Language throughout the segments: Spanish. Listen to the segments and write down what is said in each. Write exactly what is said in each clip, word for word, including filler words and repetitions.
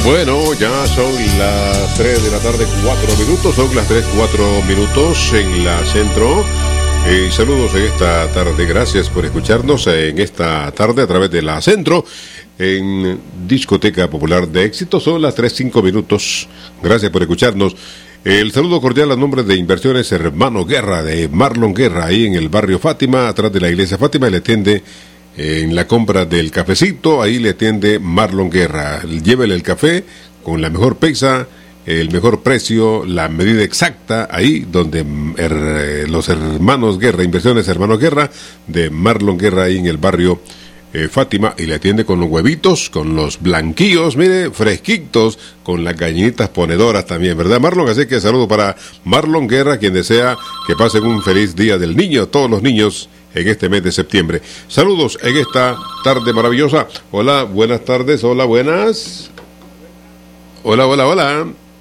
Bueno, ya son las tres de la tarde, cuatro minutos, son las tres, cuatro minutos en la Centro. Eh, saludos en esta tarde, gracias por escucharnos en esta tarde a través de la Centro, en Discoteca Popular de Éxito. Son las tres, cinco minutos, gracias por escucharnos. El saludo cordial a nombre de Inversiones Hermano Guerra, de Marlon Guerra, ahí en el barrio Fátima, atrás de la iglesia Fátima, y le atiende en la compra del cafecito, ahí le atiende Marlon Guerra. Llévele el café con la mejor pesa, el mejor precio, la medida exacta, ahí donde er, los hermanos Guerra, Inversiones Hermanos Guerra, de Marlon Guerra, ahí en el barrio eh, Fátima, y le atiende con los huevitos, con los blanquillos, mire, fresquitos, con las gallinitas ponedoras también, ¿verdad, Marlon? Así que saludo para Marlon Guerra, quien desea que pasen un feliz día del niño, todos los niños, en este mes de septiembre. Saludos en esta tarde maravillosa. Hola, buenas tardes, hola, buenas. Hola, hola, hola.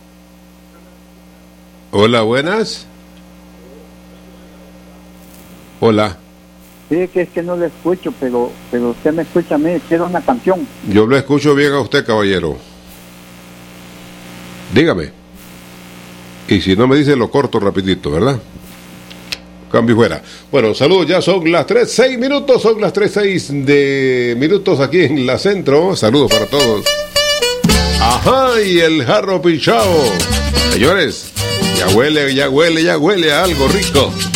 Hola, buenas. Hola. Sí, que es que no le escucho, pero, pero usted me escucha a mí, quiero una canción. Yo lo escucho bien a usted, caballero. Dígame. Y si no me dice, lo corto rapidito, ¿verdad? Cambio fuera. Bueno, saludos, ya son las tres, seis minutos, son las tres, seis de minutos aquí en la Centro. Saludos para todos. Ajá, y el jarro pinchado. Señores, ya huele, ya huele, ya huele a algo rico.